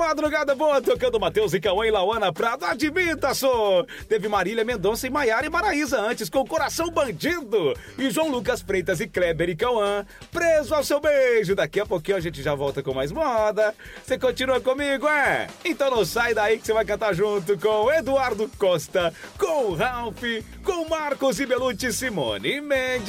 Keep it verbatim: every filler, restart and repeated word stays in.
Madrugada boa, tocando Matheus e Cauã e Lauana Prado. Admita, só. Teve Marília Mendonça e Maiara e Maraísa antes, com Coração Bandido. E João Lucas Freitas e Kleber e Cauã, Preso ao Seu Beijo. Daqui a pouquinho a gente já volta com mais moda. Você continua comigo, é? Então não sai daí que você vai cantar junto com Eduardo Costa, com Ralph, com Marcos e Belucci, Simone e Mendes.